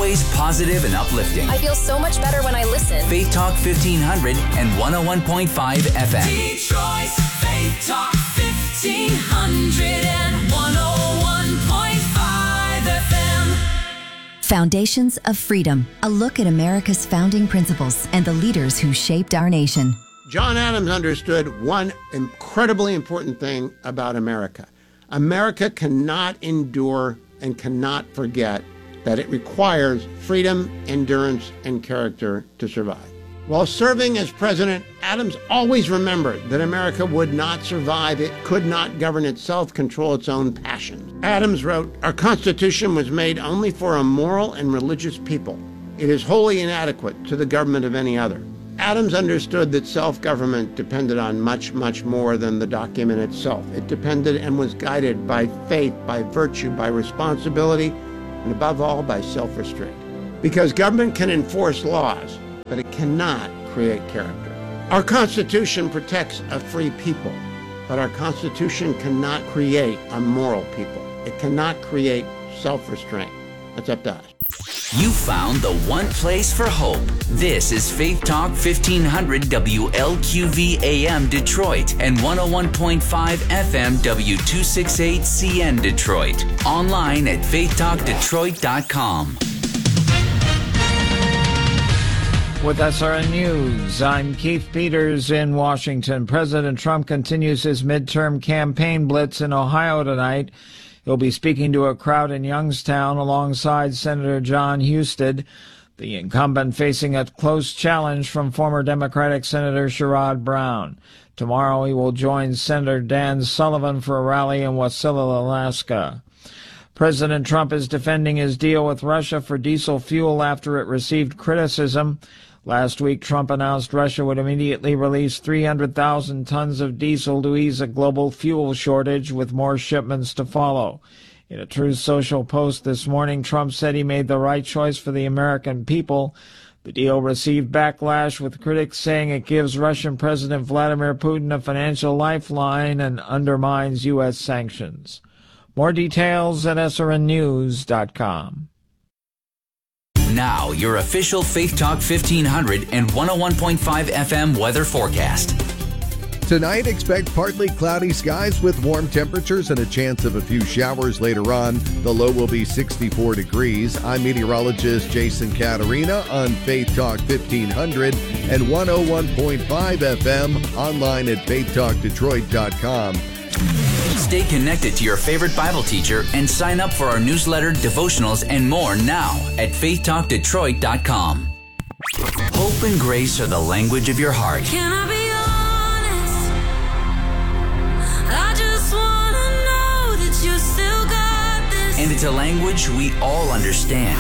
always positive and uplifting. I feel so much better when I listen. Faith Talk 1500 and 101.5 FM. Detroit's Faith Talk 1500 and 101.5 FM. Foundations of Freedom, a look at America's founding principles and the leaders who shaped our nation. John Adams understood one incredibly important thing about America. America cannot endure and cannot forget that it requires freedom, endurance, and character to survive. While serving as president, Adams always remembered that America would not survive. It could not govern itself, control its own passions. Adams wrote, "Our Constitution was made only for a moral and religious people. It is wholly inadequate to the government of any other." Adams understood that self-government depended on much, much more than the document itself. It depended and was guided by faith, by virtue, by responsibility, and above all, by self-restraint. Because government can enforce laws, but it cannot create character. Our Constitution protects a free people, but our Constitution cannot create a moral people. It cannot create self-restraint. That's up to us. You found the one place for hope. This is Faith Talk 1500 WLQV AM Detroit and 101.5 FM W268 CN Detroit. Online at faithtalkdetroit.com. With SRN News, I'm Keith Peters in Washington. President Trump continues his midterm campaign blitz in Ohio tonight. He'll be speaking to a crowd in Youngstown alongside Senator John Husted, the incumbent facing a close challenge from former Democratic Senator Sherrod Brown. Tomorrow he will join Senator Dan Sullivan for a rally in Wasilla, Alaska. President Trump is defending his deal with Russia for diesel fuel after it received criticism. Last week, Trump announced Russia would immediately release 300,000 tons of diesel to ease a global fuel shortage, with more shipments to follow. In a Truth Social post this morning, Trump said he made the right choice for the American people. The deal received backlash, with critics saying it gives Russian President Vladimir Putin a financial lifeline and undermines U.S. sanctions. More details at srnnews.com. Now, your official Faith Talk 1500 and 101.5 FM weather forecast. Tonight, expect partly cloudy skies with warm temperatures and a chance of a few showers later on. The low will be 64 degrees. I'm meteorologist Jason Caterina on Faith Talk 1500 and 101.5 FM, online at faithtalkdetroit.com. Stay connected to your favorite Bible teacher and sign up for our newsletter, devotionals, and more now at faithtalkdetroit.com. Hope and grace are the language of your heart. Can I be honest? I just want to know that you still got this. And it's a language we all understand.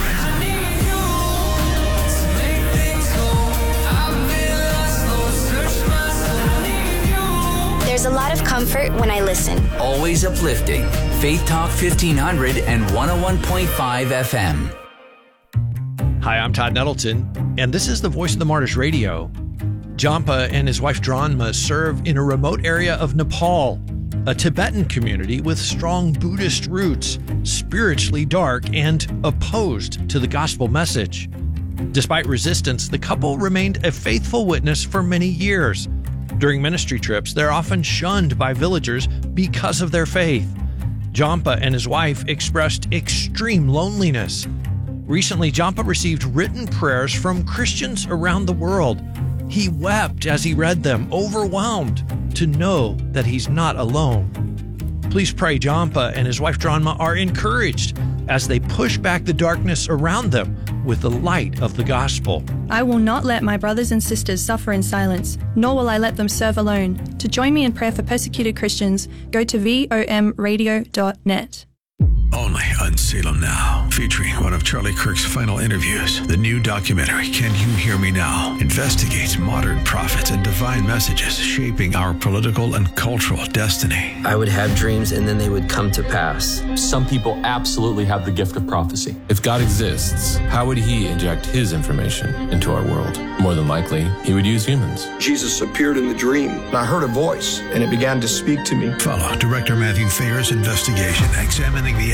There's a lot of comfort when I listen. Always uplifting. Faith Talk 1500 and 101.5 FM. Hi, I'm Todd Nettleton, and this is the Voice of the Martyrs Radio. Jampa and his wife Dranma serve in a remote area of Nepal, a Tibetan community with strong Buddhist roots, spiritually dark, and opposed to the gospel message. Despite resistance, the couple remained a faithful witness for many years. During ministry trips, they're often shunned by villagers because of their faith. Jampa and his wife expressed extreme loneliness. Recently, Jampa received written prayers from Christians around the world. He wept as he read them, overwhelmed to know that he's not alone. Please pray Jampa and his wife Dranma are encouraged as they push back the darkness around them with the light of the gospel. I will not let my brothers and sisters suffer in silence, nor will I let them serve alone. To join me in prayer for persecuted Christians, go to vomradio.net. Only on Salem Now, featuring one of Charlie Kirk's final interviews. The new documentary, Can You Hear Me Now?, investigates modern prophets and divine messages shaping our political and cultural destiny. I would have dreams and then they would come to pass. Some people absolutely have the gift of prophecy. If God exists, how would he inject his information into our world? More than likely, he would use humans. Jesus appeared in the dream, and I heard a voice, and it began to speak to me. Follow Director Matthew Thayer's investigation, examining the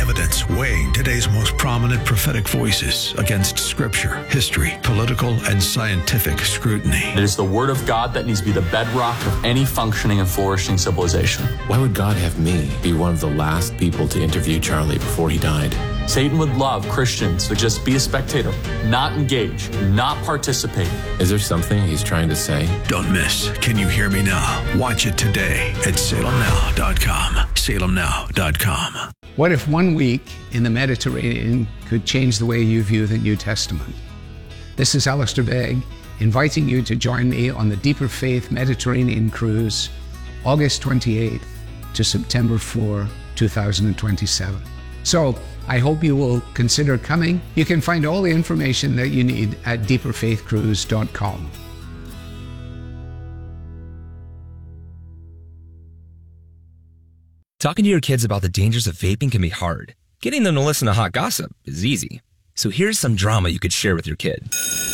evidence weighing today's most prominent prophetic voices against scripture, history, political, and scientific scrutiny. It is the Word of God that needs to be the bedrock of any functioning and flourishing civilization. Why would God have me be one of the last people to interview Charlie before he died? Satan would love Christians to just be a spectator, not engage, not participate. Is there something he's trying to say? Don't miss Can You Hear Me Now? Watch it today at salemnow.com. salemnow.com. What if 1 week in the Mediterranean could change the way you view the New Testament? This is Alistair Begg, inviting you to join me on the Deeper Faith Mediterranean Cruise, August 28th to September 4, 2027. So, I hope you will consider coming. You can find all the information that you need at deeperfaithcruise.com. Talking to your kids about the dangers of vaping can be hard. Getting them to listen to hot gossip is easy. So here's some drama you could share with your kid.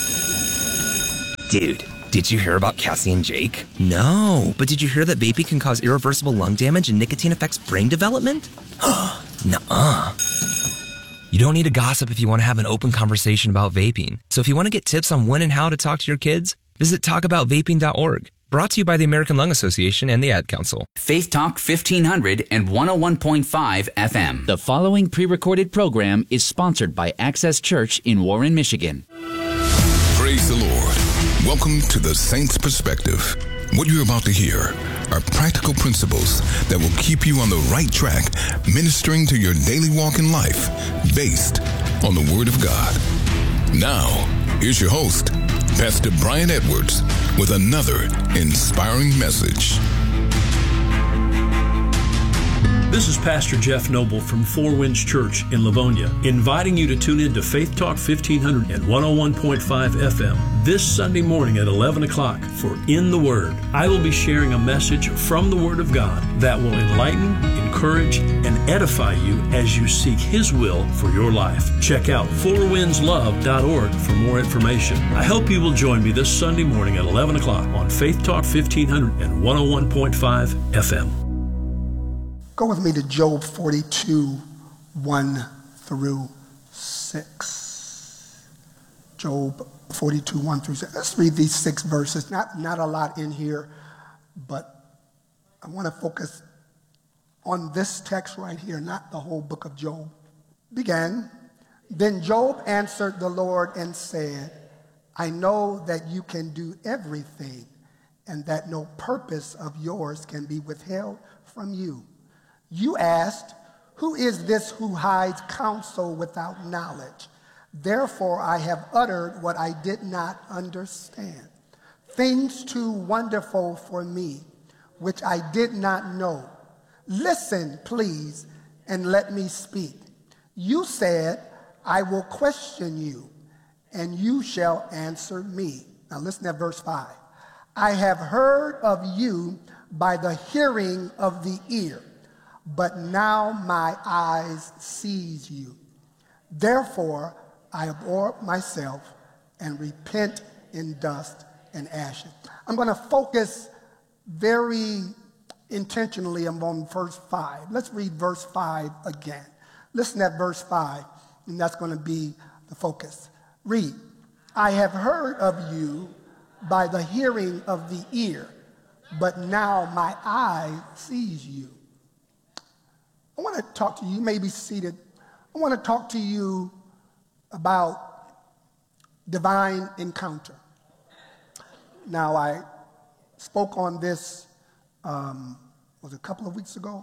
Dude, did you hear about Cassie and Jake? No, but did you hear that vaping can cause irreversible lung damage and nicotine affects brain development? Nuh-uh. You don't need to gossip if you want to have an open conversation about vaping. So if you want to get tips on when and how to talk to your kids, visit talkaboutvaping.org. Brought to you by the American Lung Association and the Ad Council. Faith Talk 1500 and 101.5 FM. The following pre-recorded program is sponsored by Access Church in Warren, Michigan. Praise the Lord. Welcome to the Saints Perspective. What you're about to hear are practical principles that will keep you on the right track, ministering to your daily walk in life, based on the Word of God. Now, here's your host, Pastor Brian Edwards, with another inspiring message. This is Pastor Jeff Noble from Four Winds Church in Livonia, inviting you to tune in to Faith Talk 1500 and 101.5 FM this Sunday morning at 11 o'clock for In the Word. I will be sharing a message from the Word of God that will enlighten, encourage, and edify you as you seek His will for your life. Check out fourwindslove.org for more information. I hope you will join me this Sunday morning at 11 o'clock on Faith Talk 1500 and 101.5 FM. Go with me to Job 42, 1 through 6. Job 42, 1 through 6. Let's read these 6 verses. Not a lot in here, but I want to focus on this text right here, not the whole book of Job. Began, then Job answered the Lord and said, I know that you can do everything, and that no purpose of yours can be withheld from you. You asked, who is this who hides counsel without knowledge? Therefore I have uttered what I did not understand, things too wonderful for me, which I did not know. Listen, please, and let me speak. You said, I will question you, and you shall answer me. Now listen at verse 5. I have heard of you by the hearing of the ear, but now my eyes sees you. Therefore, I abhor myself and repent in dust and ashes. I'm going to focus very intentionally on verse 5. Let's read verse 5 again. Listen at verse 5, and that's going to be the focus. Read, I have heard of you by the hearing of the ear, but now my eye sees you. I want to talk to you. You may be seated. I want to talk to you about divine encounter. Now, I spoke on this, was it a couple of weeks ago?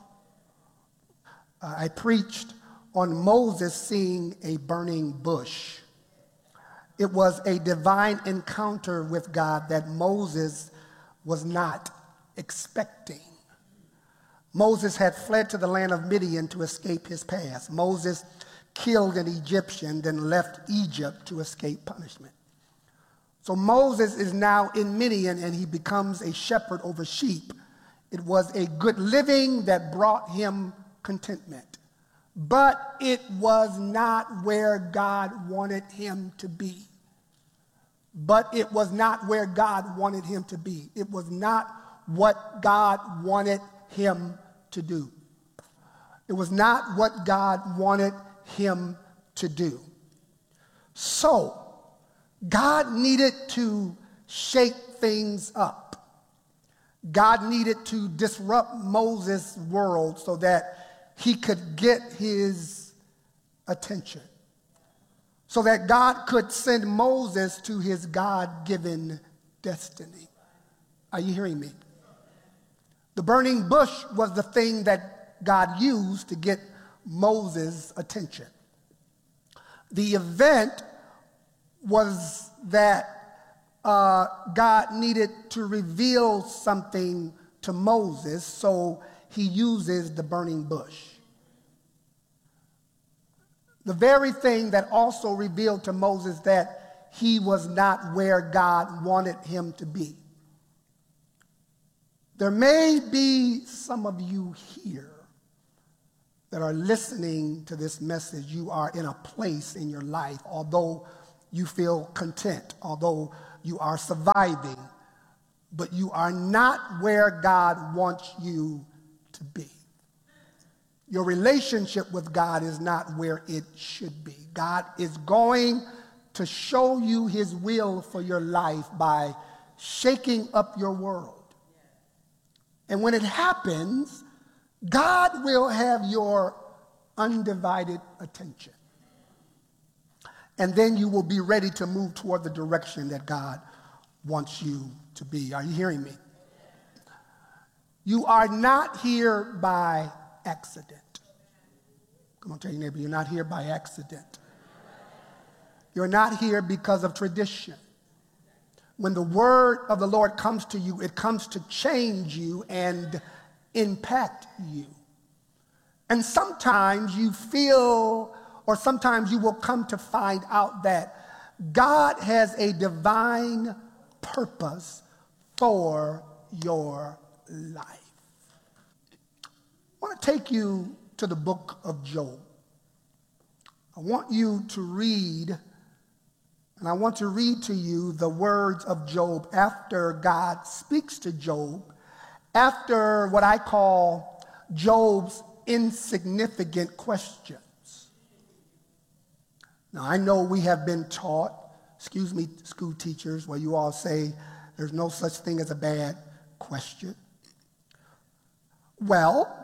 I preached on Moses seeing a burning bush. It was a divine encounter with God that Moses was not expecting. Moses had fled to the land of Midian to escape his past. Moses killed an Egyptian, then left Egypt to escape punishment. So Moses is now in Midian, and he becomes a shepherd over sheep. It was a good living that brought him contentment. But it was not where God wanted him to be. It was not what God wanted him to do. It was not what God wanted him to do. So, God needed to shake things up. God needed to disrupt Moses' world so that he could get his attention, so that God could send Moses to his God-given destiny. Are you hearing me? The burning bush was the thing that God used to get Moses' attention. The event was that God needed to reveal something to Moses, so he uses the burning bush. The very thing that also revealed to Moses that he was not where God wanted him to be. There may be some of you here that are listening to this message. You are in a place in your life, although you feel content, although you are surviving, but you are not where God wants you to be. Your relationship with God is not where it should be. God is going to show you his will for your life by shaking up your world. And when it happens, God will have your undivided attention. And then you will be ready to move toward the direction that God wants you to be. Are you hearing me? You are not here by accident. Come on, tell your neighbor, you're not here by accident. You're not here because of tradition. When the word of the Lord comes to you, it comes to change you and impact you. And sometimes you feel, or sometimes you will come to find out that God has a divine purpose for your life. I want to take you to the book of Job. I want you to read, and I want to read to you the words of Job after God speaks to Job, after what I call Job's insignificant questions. Now, I know we have been taught, excuse me, school teachers, where you all say there's no such thing as a bad question. Well,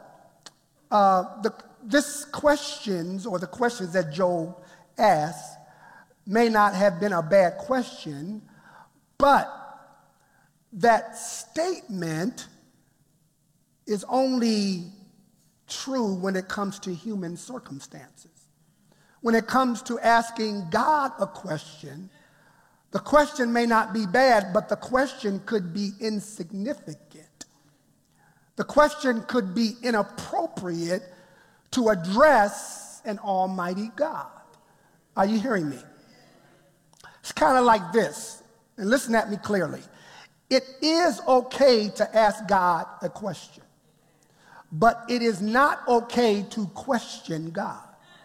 this questions, or the questions that Job asked, may not have been a bad question, but that statement is only true when it comes to human circumstances. When it comes to asking God a question, the question may not be bad, but the question could be insignificant. The question could be inappropriate to address an almighty God. Are you hearing me? It's kind of like this, and listen at me clearly. It is okay to ask God a question, but it is not okay to question God.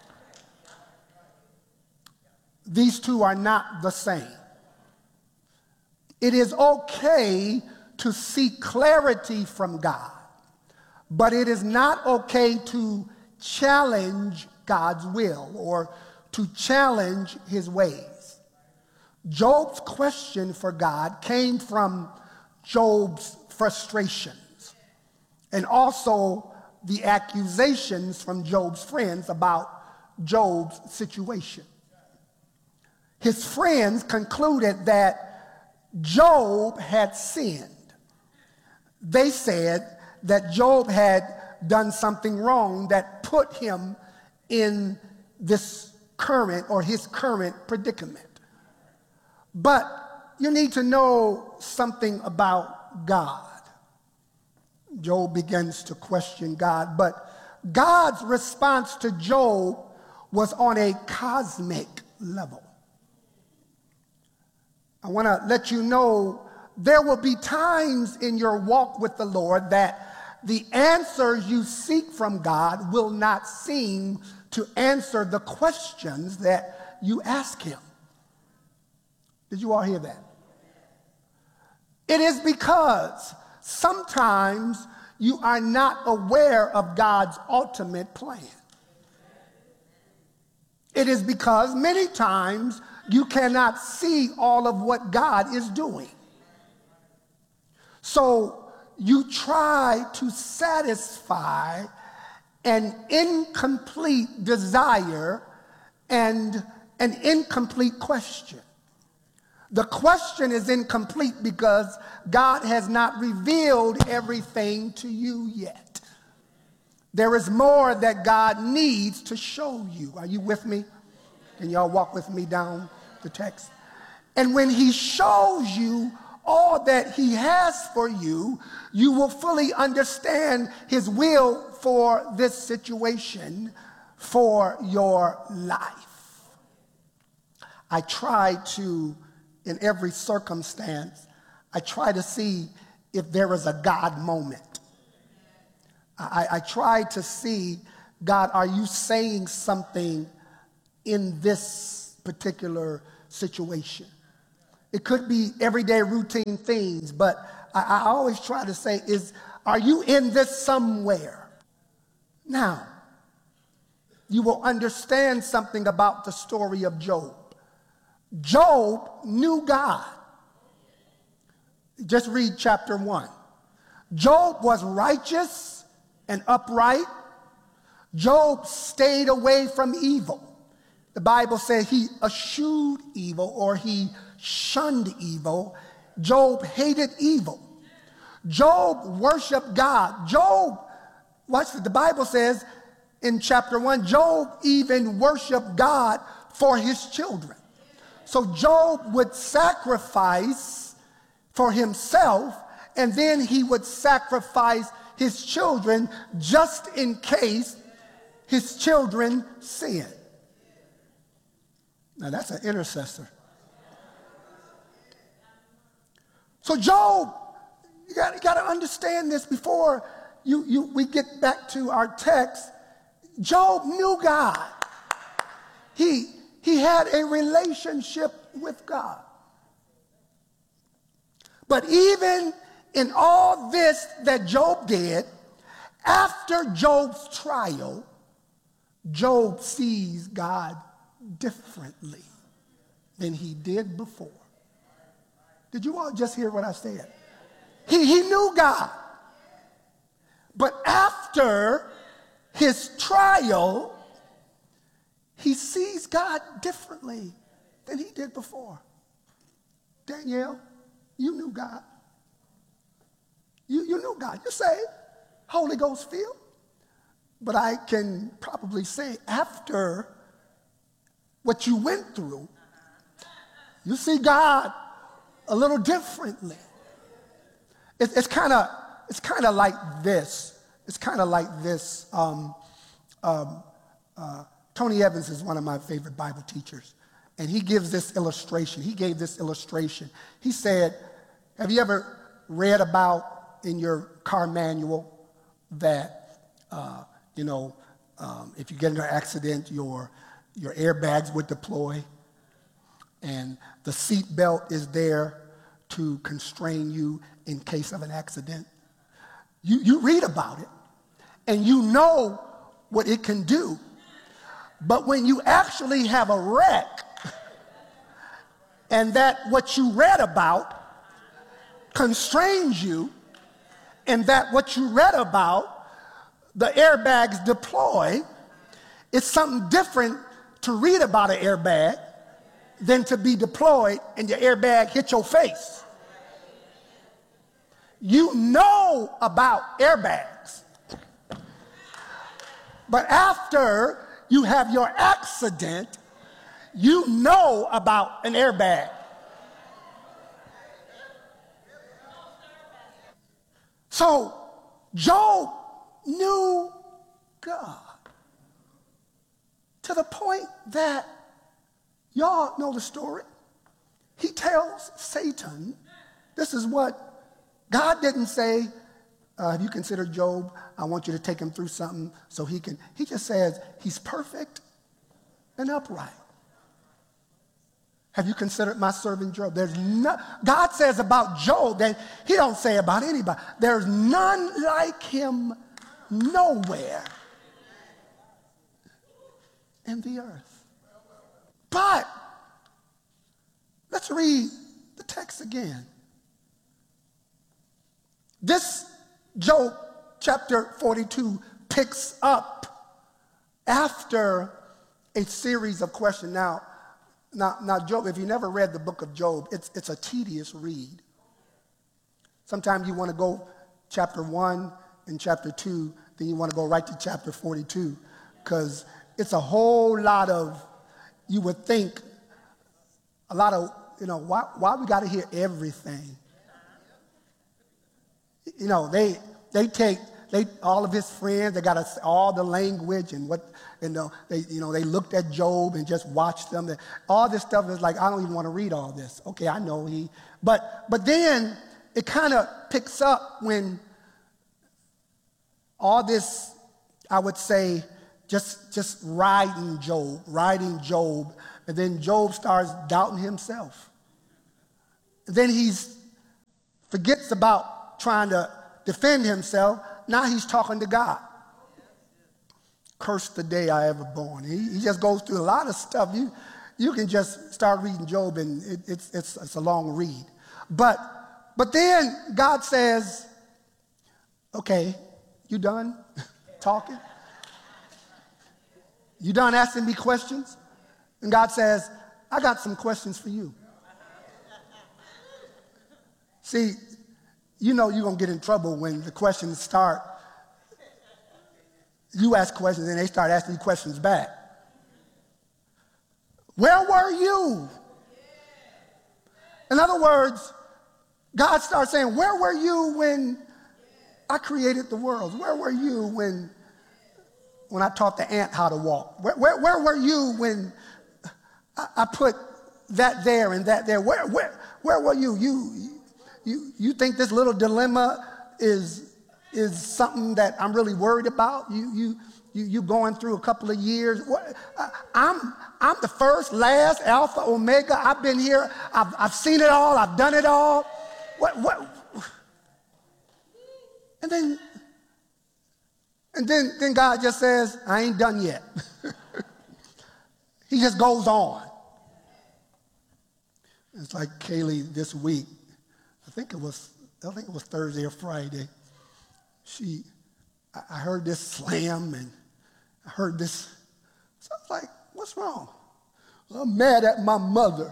These two are not the same. It is okay to seek clarity from God, but it is not okay to challenge God's will or to challenge his ways. Job's question for God came from Job's frustrations and also the accusations from Job's friends about Job's situation. His friends concluded that Job had sinned. They said that Job had done something wrong that put him in this current or his current predicament. But you need to know something about God. Job begins to question God, but God's response to Job was on a cosmic level. I want to let you know there will be times in your walk with the Lord that the answers you seek from God will not seem to answer the questions that you ask him. Did you all hear that? It is because sometimes you are not aware of God's ultimate plan. It is because many times you cannot see all of what God is doing. So you try to satisfy an incomplete desire and an incomplete question. The question is incomplete because God has not revealed everything to you yet. There is more that God needs to show you. Are you with me? Can y'all walk with me down the text? And when he shows you all that he has for you, you will fully understand his will for this situation, for your life. I try to, in every circumstance, I try to see if there is a God moment. I try to see, God, are you saying something in this particular situation? It could be everyday routine things, but I always try to say, are you in this somewhere? Now, you will understand something about the story of Job. Job knew God. Just read chapter 1. Job was righteous and upright. Job stayed away from evil. The Bible says he eschewed evil, or he shunned evil. Job hated evil. Job worshiped God. Job, watch it, the Bible says in chapter 1, Job even worshiped God for his children. So Job would sacrifice for himself, and then he would sacrifice his children just in case his children sinned. Now that's an intercessor. So Job, you got to understand this before we get back to our text. Job knew God. He had a relationship with God. But even in all this that Job did, after Job's trial, Job sees God differently than he did before. Did you all just hear what I said? He knew God. But after his trial, he sees God differently than he did before. Danielle, you knew God. You knew God. You're saved, Holy Ghost filled. But I can probably say after what you went through, you see God a little differently. It's kind of like this. It's kind of like this. Tony Evans is one of my favorite Bible teachers, and he gives this illustration. He gave this illustration. He said, have you ever read about in your car manual that, if you get into an accident, your airbags would deploy, and the seat belt is there to constrain you in case of an accident? You read about it, and you know what it can do. But when you actually have a wreck, and that what you read about constrains you, and that what you read about, the airbags deploy, it's something different to read about an airbag than to be deployed and your airbag hit your face. You know about airbags, but after you have your accident, you know about an airbag. So Job knew God to the point that, y'all know the story. He tells Satan, this is what God didn't say, have you considered Job? I want you to take him through something so he can. He just says he's perfect and upright. Have you considered my servant Job? God says about Job that he don't say about anybody. There's none like him nowhere in the earth. But let's read the text again. This Job chapter 42 picks up after a series of questions. Now, Job, if you never read the book of Job, it's a tedious read. Sometimes you want to go chapter 1 and chapter 2, then you want to go right to chapter 42, because it's a whole lot of, you would think, a lot of, why we got to hear everything? All of his friends, they got all the language and what, they looked at Job and just watched them. All this stuff is like, I don't even want to read all this. Okay, I know but then it kind of picks up when all this, I would say, just riding Job, and then Job starts doubting himself. And then he forgets about trying to defend himself. Now he's talking to God. Curse the day I ever born. He just goes through a lot of stuff. You can just start reading Job, and it's a long read. But then God says, okay, you done talking? You done asking me questions? And God says, I got some questions for you. See, you're going to get in trouble when the questions start. You ask questions and they start asking you questions back. Where were you? In other words, God starts saying, where were you when I created the world? Where were you when I taught the ant how to walk? Where were you when I put that there and that there? Where were you? You think this little dilemma is something that I'm really worried about? You going through a couple of years? I'm the first, last, Alpha, Omega. I've been here. I've seen it all. I've done it all. What? And then God just says, I ain't done yet. He just goes on. It's like Kaylee this week. I think it was Thursday or Friday. I heard this slam and I heard this. So I was like, what's wrong? I'm mad at my mother.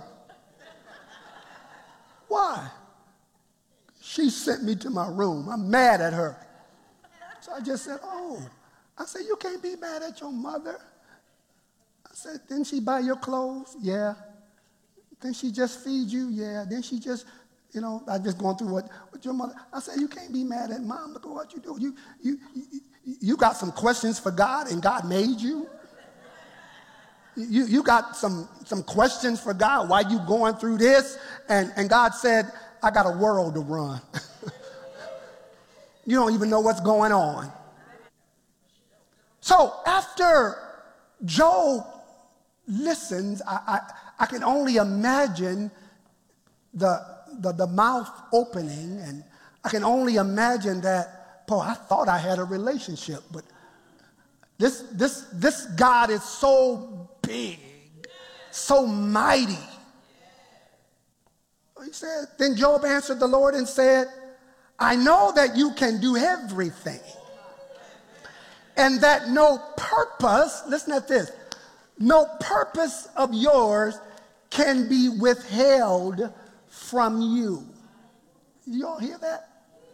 Why? She sent me to my room. I'm mad at her. So I just said, I said, you can't be mad at your mother. I said, didn't she buy your clothes? Yeah. Didn't she just feed you? Yeah. Then she just, I just going through what your mother. I said, you can't be mad at mom. Look at what you do. You got some questions for God, and God made you. You got some questions for God. Why you going through this? And God said, I got a world to run. You don't even know what's going on. So after Job listens, I can only imagine the mouth opening, and I can only imagine that, boy, I thought I had a relationship, but this God is so big, so mighty. He said, then Job answered the Lord and said, I know that you can do everything, and that no purpose, listen at this, no purpose of yours can be withheld from you. You all hear that?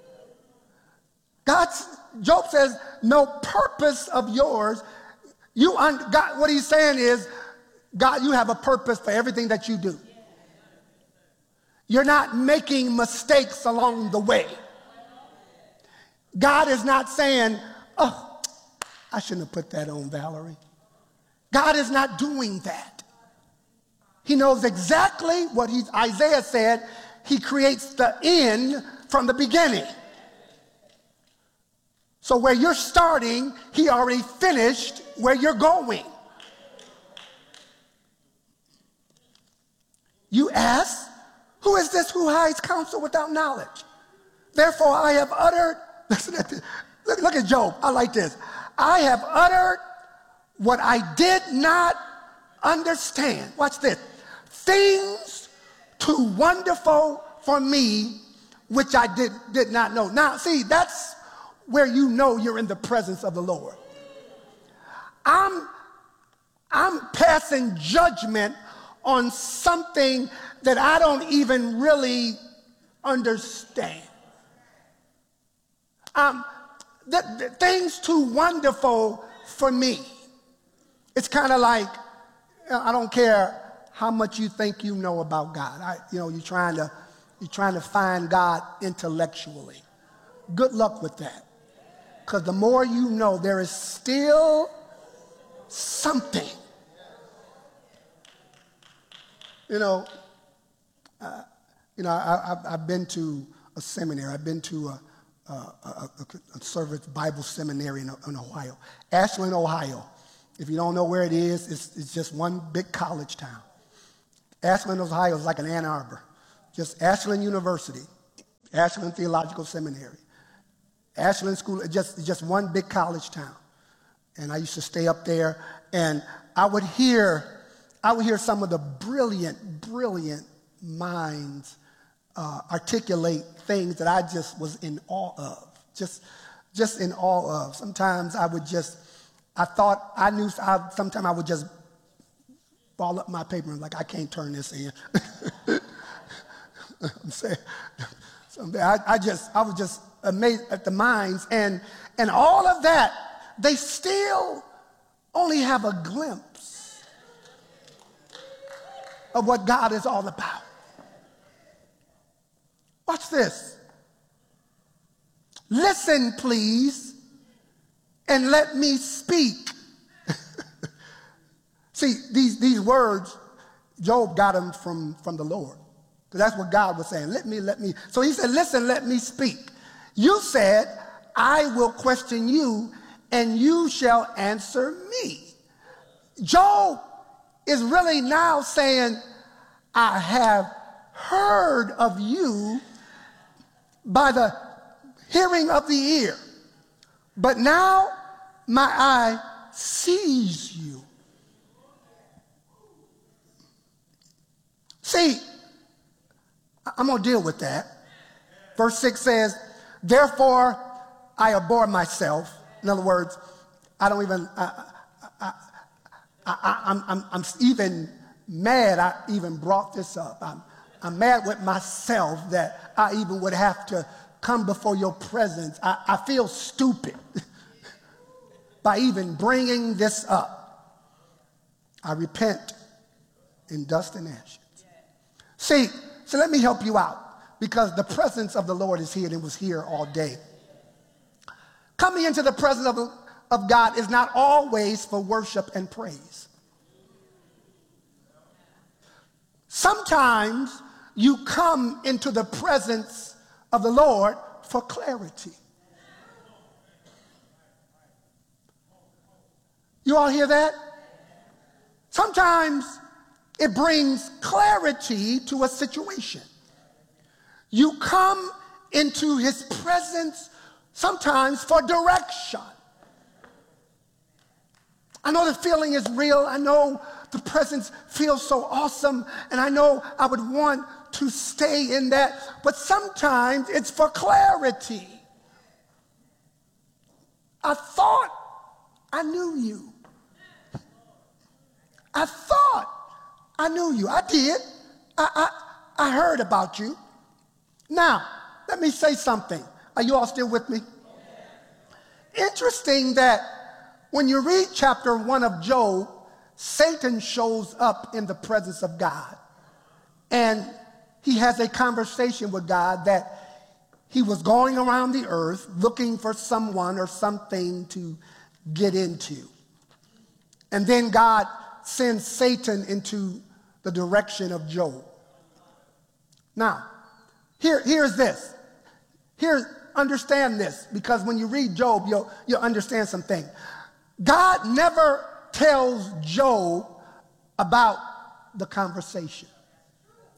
Job says, no purpose of yours. God, what he's saying is, God, you have a purpose for everything that you do. You're not making mistakes along the way. God is not saying, oh, I shouldn't have put that on Valerie. God is not doing that. He knows exactly what Isaiah said. He creates the end from the beginning. So where you're starting, he already finished where you're going. You ask, who is this who hides counsel without knowledge? Therefore I have uttered, listen at this. Look at Job. I like this. I have uttered what I did not understand. Watch this. Things too wonderful for me, which I did not know. Now, see, that's where you know you're in the presence of the Lord. I'm passing judgment on something that I don't even really understand. Things too wonderful for me. It's kind of like, I don't care how much you think you know about God. You're trying to find God intellectually. Good luck with that. Because the more you know, there is still something. I've been to a seminary. I've been to a service Bible seminary in Ohio. Ashland, Ohio. If you don't know where it is, it's just one big college town. Ashland, Ohio is like an Ann Arbor. Just Ashland University, Ashland Theological Seminary, Ashland School, just one big college town. And I used to stay up there, and I would hear some of the brilliant minds articulate things that I just was in awe of, just in awe of. Sometimes sometimes I would just ball up my paper and like, I can't turn this in. I'm saying, I was just amazed at the minds, and all of that, they still only have a glimpse of what God is all about. Watch this. Listen, please, and let me speak. See, these words, Job got them from the Lord. Because that's what God was saying. Let me. So he said, listen, let me speak. You said, I will question you, and you shall answer me. Job is really now saying, I have heard of you by the hearing of the ear, but now my eye sees you. See, I'm going to deal with that. Verse 6 says, therefore I abhor myself. In other words, I don't even, I'm even mad I even brought this up. I'm mad with myself that I even would have to come before your presence. I feel stupid by even bringing this up. I repent in dust and ashes. See, so let me help you out, because the presence of the Lord is here, and it was here all day. Coming into the presence of God is not always for worship and praise. Sometimes you come into the presence of the Lord for clarity. You all hear that? Sometimes it brings clarity to a situation. You come into his presence sometimes for direction. I know the feeling is real. I know the presence feels so awesome, and I know I would want to stay in that, but sometimes it's for clarity. I thought I knew you. I thought I knew you. I did. I heard about you. Now, let me say something. Are you all still with me? Interesting that when you read chapter 1 of Job, Satan shows up in the presence of God. And he has a conversation with God that he was going around the earth looking for someone or something to get into. And then God sends Satan into the direction of Job. Now, here's this. Understand this, because when you read Job, you'll understand something. God never tells Job about the conversation.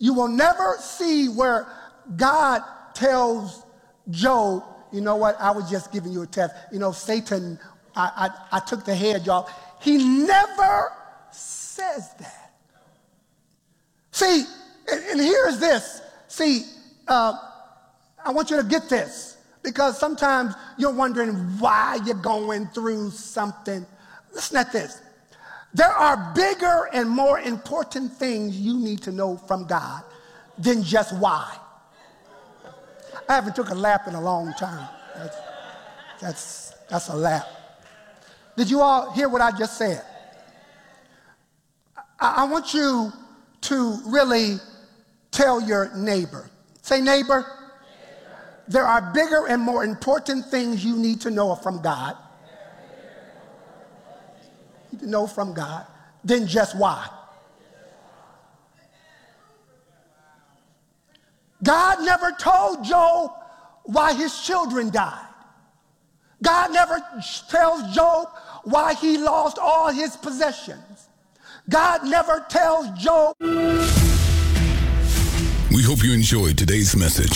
You will never see where God tells Job, you know what, I was just giving you a test. You know, Satan, I took the head, y'all. He never says that. See, and here's this. See, I want you to get this, because sometimes you're wondering why you're going through something. Listen at this. There are bigger and more important things you need to know from God than just why. I haven't took a lap in a long time. That's a lap. Did you all hear what I just said? I want you to really tell your neighbor. Say, neighbor, there are bigger and more important things you need to know from God. You need to know from God than just why. God never told Job why his children died. God never tells Job why he lost all his possessions. God never tells Job. We hope you enjoyed today's message.